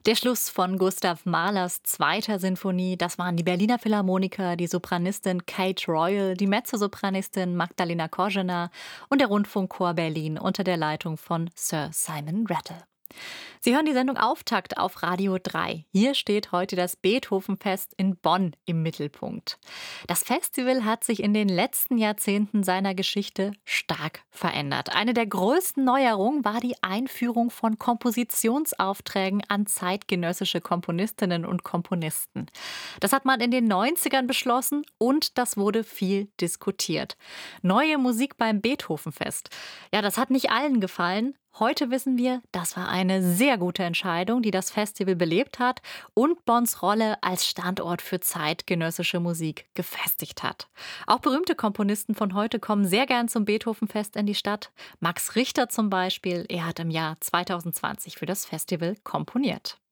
Der Schluss von Gustav Mahlers zweiter Sinfonie, das waren die Berliner Philharmoniker, die Sopranistin Kate Royal, die Mezzosopranistin Magdalena Korzena und der Rundfunkchor Berlin unter der Leitung von Sir Simon Rattle. Sie hören die Sendung Auftakt auf Radio 3. Hier steht heute das Beethovenfest in Bonn im Mittelpunkt. Das Festival hat sich in den letzten Jahrzehnten seiner Geschichte stark verändert. Eine der größten Neuerungen war die Einführung von Kompositionsaufträgen an zeitgenössische Komponistinnen und Komponisten. Das hat man in den 90ern beschlossen und das wurde viel diskutiert. Neue Musik beim Beethovenfest. Ja, das hat nicht allen gefallen. Heute wissen wir, das war eine sehr gute Entscheidung, die das Festival belebt hat und Bonns Rolle als Standort für zeitgenössische Musik gefestigt hat. Auch berühmte Komponisten von heute kommen sehr gern zum Beethovenfest in die Stadt. Max Richter zum Beispiel, er hat im Jahr 2020 für das Festival komponiert.